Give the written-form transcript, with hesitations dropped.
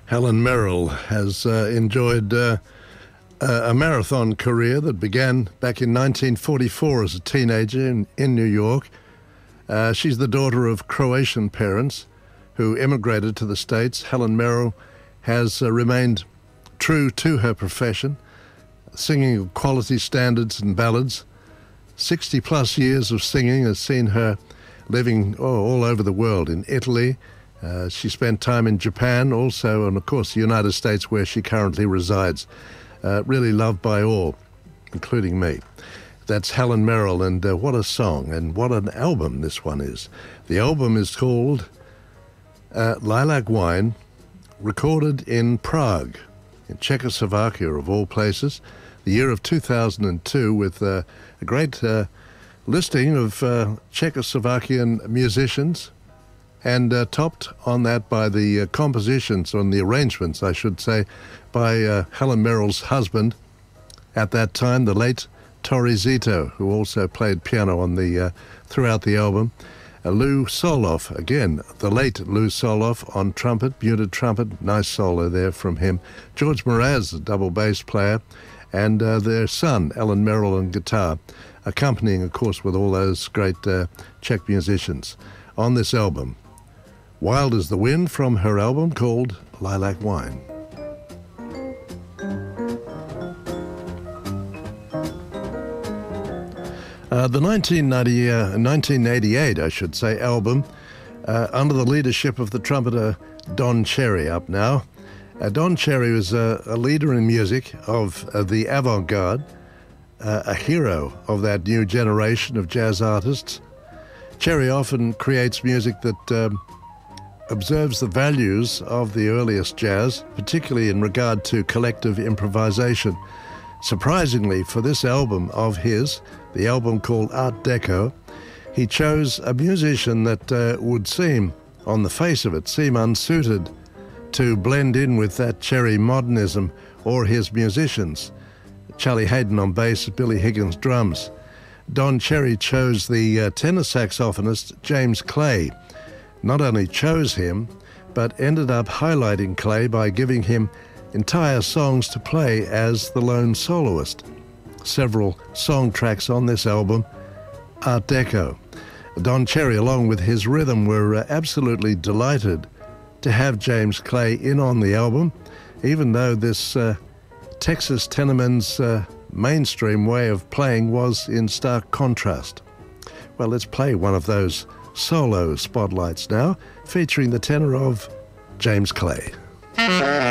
Helen Merrill has enjoyed a marathon career that began back in 1944 as a teenager in New York. She's the daughter of Croatian parents who immigrated to the States. Helen Merrill has remained true to her profession, singing quality standards and ballads. 60-plus years of singing has seen her living all over the world, in Italy. She spent time in Japan also, and of course the United States, where she currently resides. Really loved by all, including me. That's Helen Merrill, and what a song and what an album this one is. The album is called Lilac Wine, recorded in Prague, in Czechoslovakia of all places, the year of 2002, with a great listing of Czechoslovakian musicians, and topped on that by the compositions, on the arrangements, I should say, by Helen Merrill's husband at that time, the late Torry Zito, who also played piano on the throughout the album. Lou Soloff, again, the late Lou Soloff on trumpet, muted trumpet, nice solo there from him. George Mraz, the double bass player, and their son, Ellen Merrill, on guitar, accompanying, of course, with all those great Czech musicians on this album. Wild as the Wind, from her album called Lilac Wine. The 1988, I should say, album, under the leadership of the trumpeter Don Cherry, up now. Don Cherry was a leader in music of the avant-garde, a hero of that new generation of jazz artists. Cherry often creates music that observes the values of the earliest jazz, particularly in regard to collective improvisation. Surprisingly, for this album of his, the album called Art Deco, he chose a musician that would seem, on the face of it, seem unsuited to blend in with that Cherry modernism or his musicians. Charlie Hayden on bass, Billy Higgins drums. Don Cherry chose the tenor saxophonist James Clay. Not only chose him, but ended up highlighting Clay by giving him entire songs to play as the lone soloist. Several song tracks on this album, Art Deco. Don Cherry, along with his rhythm, were absolutely delighted to have James Clay in on the album, even though this Texas Tenorman's mainstream way of playing was in stark contrast. Well, let's play one of those solo spotlights now, featuring the tenor of James Clay.